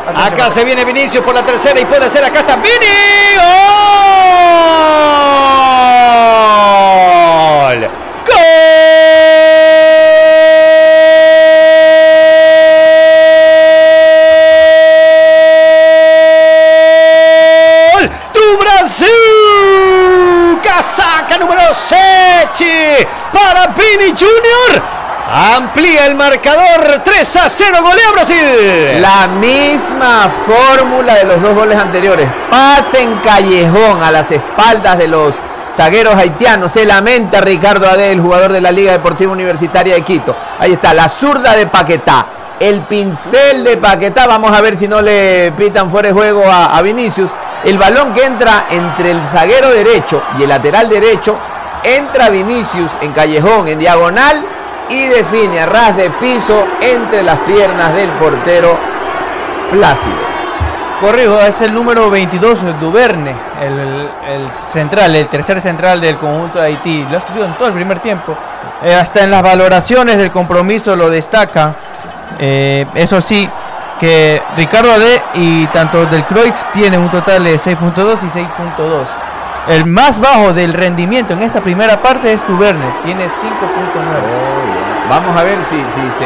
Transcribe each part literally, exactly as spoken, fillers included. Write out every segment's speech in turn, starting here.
Atención. Acá se viene Vinicius por la tercera y puede ser. Acá está Vini. ¡Gol! ¡Gol! ¡Du Brasil! Casaca número siete para Vini Junior. Amplía el marcador, tres a cero, golea Brasil. La misma fórmula de los dos goles anteriores. Pase en callejón a las espaldas de los zagueros haitianos. Se lamenta Ricardo Adel, jugador de la Liga Deportiva Universitaria de Quito. Ahí está, la zurda de Paquetá. El pincel de Paquetá. Vamos a ver si no le pitan fuera de juego a, a Vinicius. El balón que entra entre el zaguero derecho y el lateral derecho. Entra Vinicius en callejón, en diagonal. Y define a ras de piso entre las piernas del portero Plácido. Corrijo, es el número veintidós, Duverne, el, el central, el tercer central del conjunto de Haití. Lo ha estudiado en todo el primer tiempo. Eh, hasta en las valoraciones del compromiso lo destaca. Eh, eso sí, que Ricardo Adé y tanto del Croix tienen un total de seis punto dos y seis punto dos. El más bajo del rendimiento en esta primera parte es Duverne, tiene cinco punto nueve. Oh, vamos a ver si, si se...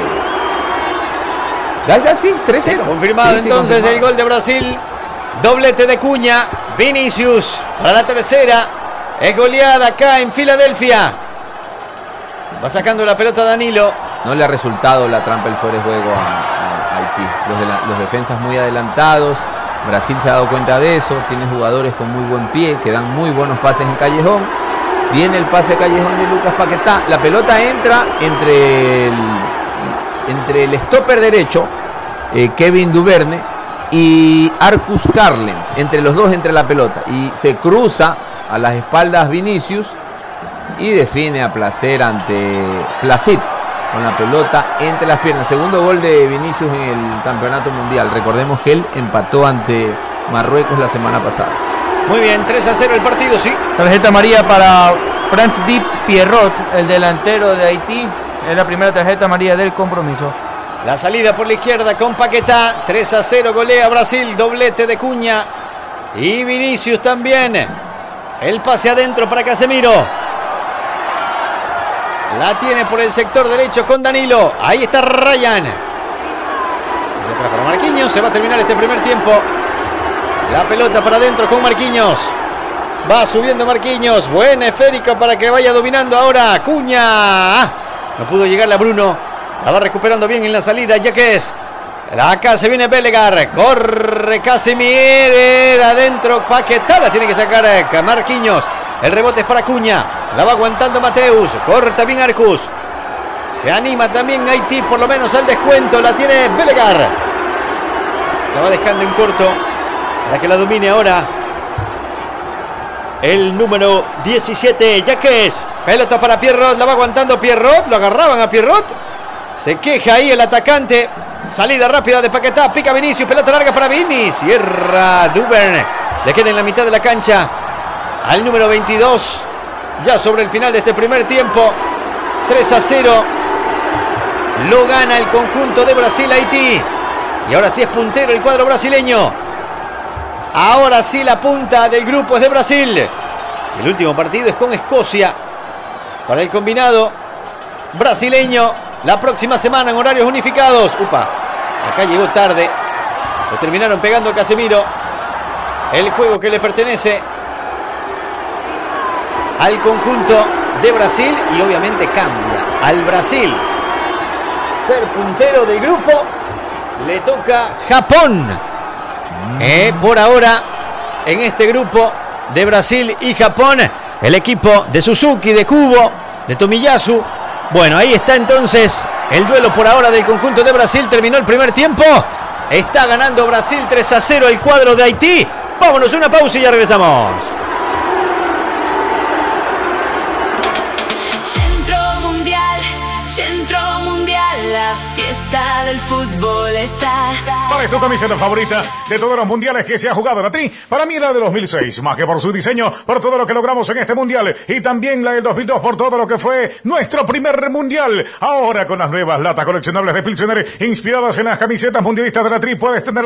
Ya, ya, sí, tres cero. Sí, confirmado sí, sí, entonces confirmado. El gol de Brasil. Doblete de Cuña. Vinicius para la tercera. Es goleada acá en Filadelfia. Va sacando la pelota Danilo. No le ha resultado la trampa el fuera de juego a, a Haití. Los, de la, los defensas muy adelantados. Brasil se ha dado cuenta de eso. Tiene jugadores con muy buen pie que dan muy buenos pases en callejón. Viene el pase a callejón de Lucas Paquetá. La pelota entra entre el, entre el stopper derecho, eh, Kevin Duverne, y Arcus Carlens. Entre los dos entra la pelota. Y se cruza a las espaldas Vinicius y define a placer ante Placid. Con la pelota entre las piernas. Segundo gol de Vinicius en el campeonato mundial. Recordemos que él empató ante Marruecos la semana pasada. Muy bien, tres a cero el partido, sí. Tarjeta amarilla para Franz Di Pierrot, el delantero de Haití. Es la primera tarjeta amarilla del compromiso. La salida por la izquierda con Paquetá. tres a cero, golea Brasil. Doblete de Cuña. Y Vinicius también. El pase adentro para Casemiro. La tiene por el sector derecho con Danilo. Ahí está Ryan. Se atrás para Marquinhos. Se va a terminar este primer tiempo. La pelota para adentro con Marquinhos. Va subiendo Marquinhos. Buena esférica para que vaya dominando ahora Cuña. No pudo llegarle a Bruno. La va recuperando bien en la salida. Ya que es. Acá se viene Bellegar. Corre Casemiro. Adentro Paquetá. La tiene que sacar Marquinhos. El rebote es para Cuña. La va aguantando Mateus. Corre también Arcus. Se anima también Haití, por lo menos al descuento. La tiene Bellegar. La va dejando en corto para que la domine ahora el número diecisiete, Yaques. Pelota para Pierrot. La va aguantando Pierrot. Lo agarraban a Pierrot. Se queja ahí el atacante. Salida rápida de Paquetá. Pica Vinicius. Pelota larga para Vini. Cierra Duverne. Le queda en la mitad de la cancha al número veintidós. Ya sobre el final de este primer tiempo. tres a cero. Lo gana el conjunto de Brasil-Haití. Y ahora sí es puntero el cuadro brasileño. Ahora sí la punta del grupo es de Brasil. El último partido es con Escocia. Para el combinado brasileño. La próxima semana en horarios unificados. Upa, acá llegó tarde. Lo terminaron pegando a Casemiro. El juego que le pertenece al conjunto de Brasil y obviamente cambia al Brasil ser puntero del grupo. Le toca Japón. Eh, por ahora en este grupo de Brasil y Japón, el equipo de Suzuki, de Kubo, de Tomiyasu. Bueno, ahí está entonces el duelo por ahora del conjunto de Brasil. Terminó el primer tiempo. Está ganando Brasil tres a cero el cuadro de Haití. Vámonos una pausa y ya regresamos. La fiesta del fútbol está. ¿Cuál es tu camiseta favorita de todos los mundiales que se ha jugado en la Tri? Para mí la de dos mil seis, más que por su diseño, por todo lo que logramos en este mundial. Y también la del dos mil dos por todo lo que fue nuestro primer mundial. Ahora con las nuevas latas coleccionables de Pilsener inspiradas en las camisetas mundialistas de la Tri puedes tener